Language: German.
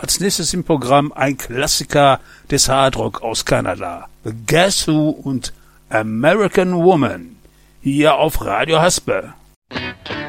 als nächstes im Programm ein Klassiker des Hardrock aus Kanada. Guess Who und American Woman. Hier auf Radio Haspe.